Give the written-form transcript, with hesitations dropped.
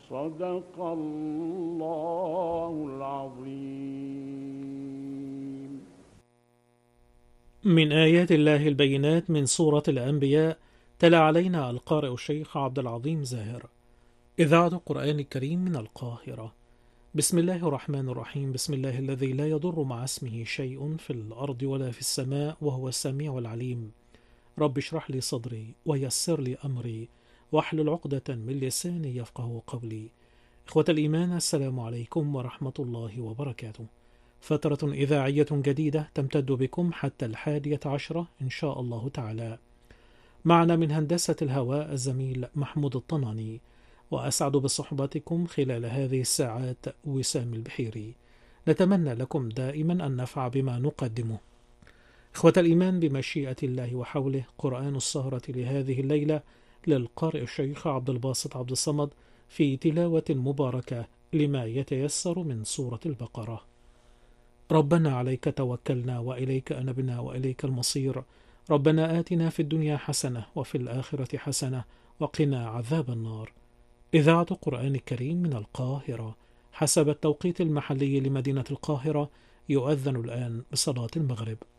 صدق الله العظيم. من آيات الله البينات من سورة الأنبياء. تلا علينا القارئ الشيخ عبد العظيم زاهر. إذاعة القرآن الكريم من القاهرة. بسم الله الرحمن الرحيم. بسم الله الذي لا يضر مع اسمه شيء في الأرض ولا في السماء وهو السميع العليم. رب اشرح لي صدري ويسر لي أمري واحلل عقدة من لساني يفقه قولي. إخوة الإيمان، السلام عليكم ورحمة الله وبركاته. فترة إذاعية جديدة تمتد بكم حتى 11 إن شاء الله تعالى. معنا من هندسة الهواء الزميل محمود الطناني، وأسعد بصحبتكم خلال هذه الساعات وسام البحيري. نتمنى لكم دائما النفع بما نقدمه. إخوة الإيمان، بمشيئة الله وحوله، قرآن السهرة لهذه الليلة للقارئ الشيخ عبد الباسط عبد الصمد في تلاوة مباركة لما يتيسر من سورة البقرة. ربنا عليك توكلنا وإليك أنبنا وإليك المصير. ربنا آتنا في الدنيا حسنة وفي الآخرة حسنة وقنا عذاب النار. إذاعة القرآن الكريم من القاهرة. حسب التوقيت المحلي لمدينة القاهرة يؤذن الآن بصلاة المغرب.